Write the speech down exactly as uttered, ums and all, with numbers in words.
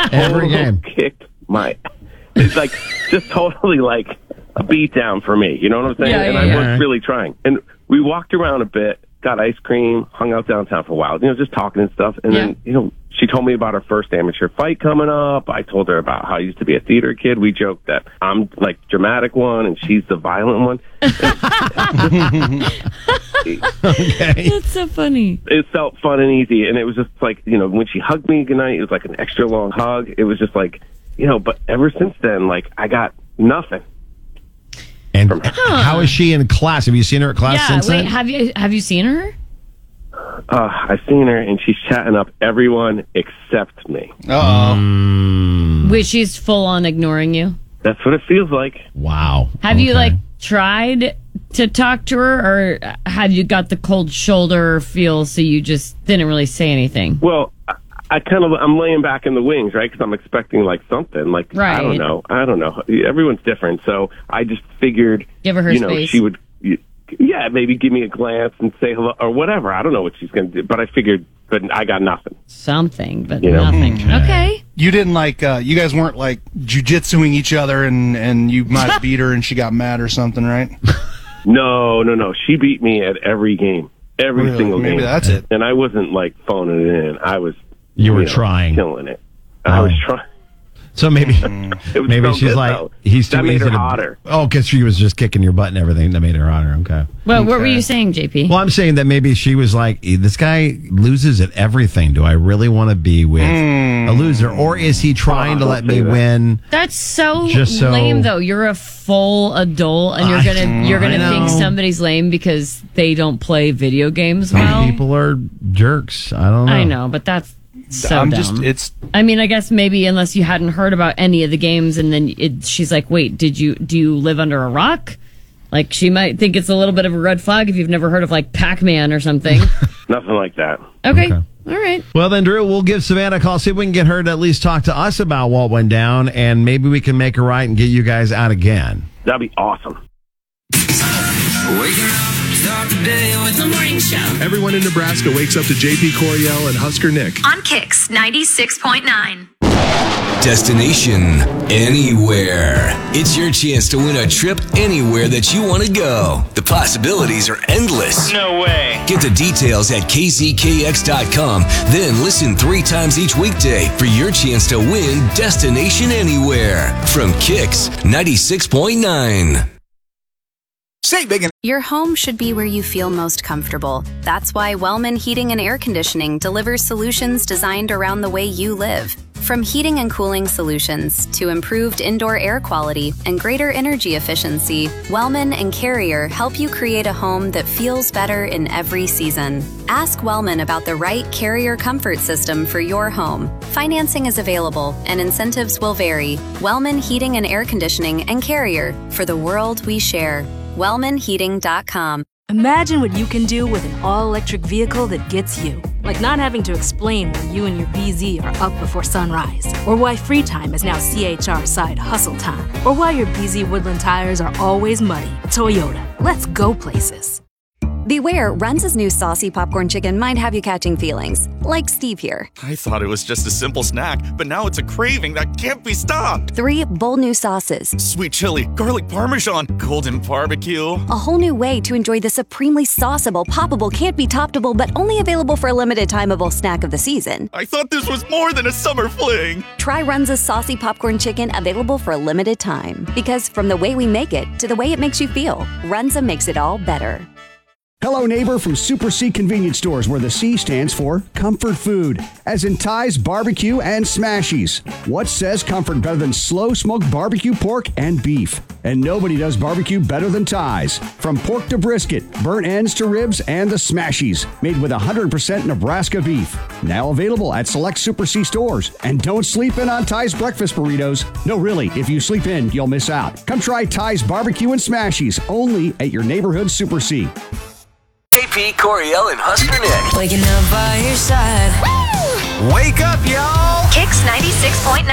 Every game. Kicked my, it's like, just totally like a beat down for me. You know what I'm saying? Yeah, and yeah, I yeah. was really trying. And we walked around a bit, got ice cream, hung out downtown for a while, you know, just talking and stuff. And Yeah. then, you know, she told me about her first amateur fight coming up. I told her about how I used to be a theater kid. We joked that I'm like dramatic one and she's the violent one. Okay. That's so funny. It felt fun and easy. And it was just like, you know, when she hugged me goodnight, it was like an extra long hug. It was just like, you know, but ever since then, like, I got nothing. And how is she in class? Have you seen her at class Yeah, since wait, then? have you have you seen her? Uh, I've seen her, and she's chatting up everyone except me. Uh-oh. Mm, Wait, she's full on ignoring you. That's what it feels like. wow. Have you Okay. like tried to talk to her, or have you got the cold shoulder feel so you just didn't really say anything? Well, I, I kind of, I'm laying back in the wings, right? Because I'm expecting like something. Like, Right. I don't know. I don't know. Everyone's different. So I just figured, Give her her you know, space. she would, yeah, maybe give me a glance and say hello or whatever. I don't know what she's going to do. But I figured, but I got nothing. Something, but You know? nothing. Okay. You didn't like, uh, you guys weren't like jujitsuing each other and, and you might have beat her and she got mad or something, right? No, no, no. She beat me at every game. Every Really? single Maybe game. that's it. And I wasn't like phoning it in. I was. You were know, trying. killing it. I Oh. was trying. So maybe It was maybe so she's good, like, though. he's too that made easy her to. hotter. Oh, because she was just kicking your butt and everything. That made her hotter. Okay. Well, what were Okay. you saying, J P? Well, I'm saying that maybe she was like, this guy loses at everything. Do I really want to be with a loser? Or is he trying to Oh, let don't me say that. win? That's so, Just so- lame, though. You're a full adult, and you're I- gonna you're I gonna think know. somebody's lame because they don't play video games Some well. people are jerks. I don't know. I know, but that's so I'm dumb. just, it's, I mean, I guess maybe unless you hadn't heard about any of the games, and then it, she's like, "Wait, did you do you live under a rock?" Like she might think it's a little bit of a red flag if you've never heard of like Pac-Man or something. Nothing like that. Okay, Okay. all right. Well, then, Drew, we'll give Savannah a call, see if we can get her to at least talk to us about what went down, and maybe we can make her right and get you guys out again. That'd be awesome. Waking up, start the day with the morning show. Everyone in Nebraska wakes up to J P Coriel and Husker Nick. On Kix ninety-six point nine. Destination Anywhere. It's your chance to win a trip anywhere that you want to go. The possibilities are endless. No way. Get the details at k z k x dot com. Then listen three times each weekday for your chance to win Destination Anywhere from Kix ninety-six point nine. say big and Your home should be where you feel most comfortable. That's why Wellman Heating and Air Conditioning delivers solutions designed around the way you live. From heating and cooling solutions to improved indoor air quality and greater energy efficiency, Wellman and Carrier help you create a home that feels better in every season. Ask Wellman about the right Carrier comfort system for your home. Financing is available and incentives will vary. Wellman Heating and Air Conditioning and Carrier, for the world we share. wellman heating dot com. Imagine what you can do with an all-electric vehicle that gets you. Like not having to explain why you and your B Z are up before sunrise, or why free time is now C H R side hustle time, or why your B Z Woodland tires are always muddy. Toyota, let's go places. Beware, Runza's new saucy popcorn chicken might have you catching feelings, like Steve here. I thought it was just a simple snack, but now it's a craving that can't be stopped. Three bold new sauces. Sweet chili, garlic parmesan, golden barbecue. A whole new way to enjoy the supremely sauceable, poppable, can't be toppable, but only available for a limited timeable snack of the season. I thought this was more than a summer fling. Try Runza's saucy popcorn chicken, available for a limited time. Because from the way we make it to the way it makes you feel, Runza makes it all better. Hello, neighbor from Super C Convenience Stores, where the C stands for comfort food, as in Ty's Barbecue and Smashies. What says comfort better than slow-smoked barbecue pork and beef? And nobody does barbecue better than Ty's. From pork to brisket, burnt ends to ribs, and the Smashies, made with one hundred percent Nebraska beef. Now available at select Super C stores. And don't sleep in on Ty's breakfast burritos. No, really, if you sleep in, you'll miss out. Come try Ty's Barbecue and Smashies, only at your neighborhood Super C. J P, Coriel, and Husker Nick. Waking up by your side. Wake up, y'all! Kix ninety-six point nine.